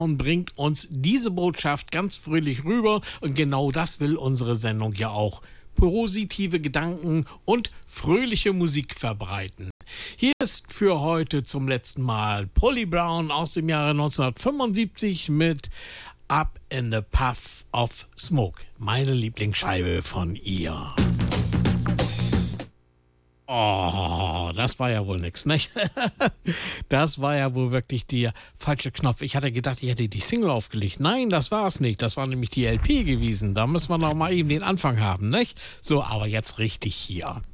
und bringt uns diese Botschaft ganz fröhlich rüber. Und genau das will unsere Sendung ja auch. Positive Gedanken und fröhliche Musik verbreiten. Hier ist für heute zum letzten Mal Polly Brown aus dem Jahre 1975 mit Up in the Puff of Smoke. Meine Lieblingsscheibe von ihr. Oh, das war ja wohl nix, nicht? Das war ja wohl wirklich der falsche Knopf. Ich hatte gedacht, ich hätte die Single aufgelegt. Nein, das war es nicht. Das war nämlich die LP gewesen. Da müssen wir noch mal eben den Anfang haben, nicht? So, aber jetzt richtig hier.